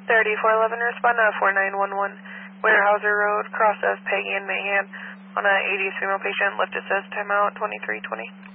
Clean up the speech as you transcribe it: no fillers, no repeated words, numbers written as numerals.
3411, respond to 4911, Warehouser Road, cross of Peggy and Mahan on a 80 female patient, lift assist, timeout 2320.